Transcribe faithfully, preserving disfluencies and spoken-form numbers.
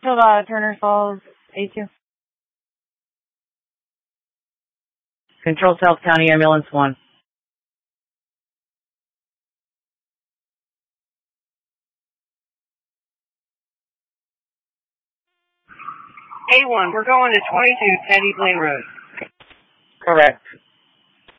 Till uh, Turner Falls, A two. Control South County Ambulance one. A one, we're going to twenty-two Teddy Blaine Road. Correct.